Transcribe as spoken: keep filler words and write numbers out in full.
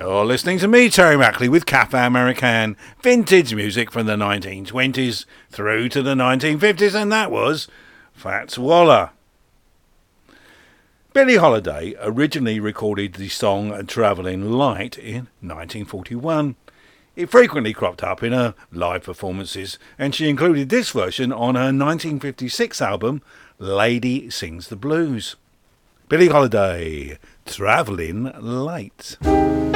You're listening to me, Terry Mackley, with Cafe American, vintage music from the nineteen twenties through to the nineteen fifties, and that was Fats Waller. Billie Holiday originally recorded the song Travelling Light in nineteen forty-one. It frequently cropped up in her live performances, and she included this version on her nineteen fifty-six album Lady Sings the Blues. Billie Holiday, Travelling Light.